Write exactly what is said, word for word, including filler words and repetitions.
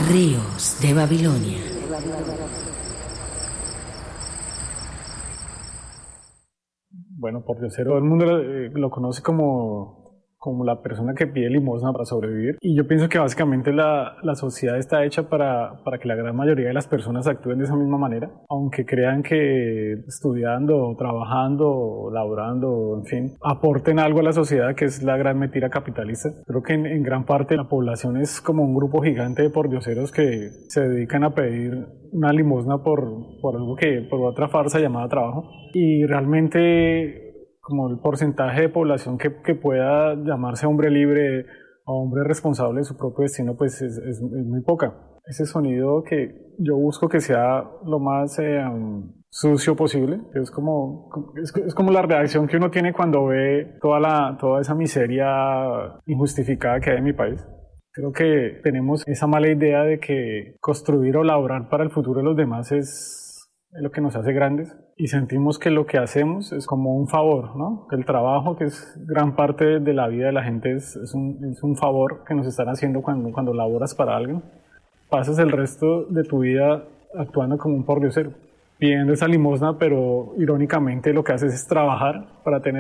Ríos de Babilonia. Bueno, pordiosero, todo el mundo lo, eh, lo conoce como, como la persona que pide limosna para sobrevivir. Y yo pienso que básicamente la, la sociedad está hecha para, para que la gran mayoría de las personas actúen de esa misma manera. Aunque crean que estudiando, trabajando, laborando, en fin, aporten algo a la sociedad, que es la gran mentira capitalista. Creo que en, en gran parte la población es como un grupo gigante de pordioseros que se dedican a pedir una limosna por, por algo que, por otra farsa llamada trabajo. Y realmente como el porcentaje de población que, que pueda llamarse hombre libre o hombre responsable de su propio destino, pues es, es, es muy poca. Ese sonido que yo busco que sea lo más eh, um, sucio posible, es como, es, es como la reacción que uno tiene cuando ve toda, la, toda esa miseria injustificada que hay en mi país. Creo que tenemos esa mala idea de que construir o laborar para el futuro de los demás es lo que nos hace grandes, y sentimos que lo que hacemos es como un favor, ¿no? El trabajo, que es gran parte de la vida de la gente, es, es, un, es un favor que nos están haciendo cuando, cuando laboras para alguien. Pasas el resto de tu vida actuando como un pordiosero, pidiendo esa limosna, pero irónicamente lo que haces es trabajar para tener